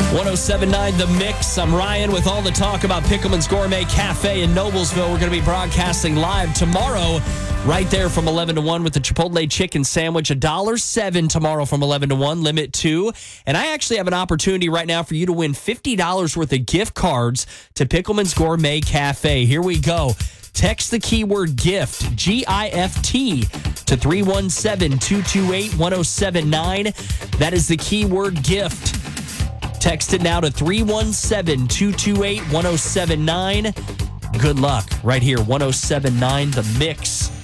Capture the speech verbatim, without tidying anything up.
one oh seven point nine The Mix. I'm Ryan with all the talk about Pickleman's Gourmet Cafe in Noblesville. We're going to be broadcasting live tomorrow right there from eleven to one with the Chipotle chicken sandwich. one dollar and seven cents tomorrow from eleven to one, limit two. And I actually have an opportunity right now for you to win fifty dollars worth of gift cards to Pickleman's Gourmet Cafe. Here we go. Text the keyword GIFT, G I F T, to three one seven, two two eight, one oh seven nine. That is the keyword GIFT. Text it now to three one seven, two two eight, one oh seven nine. Good luck right here, one oh seven point nine The Mix.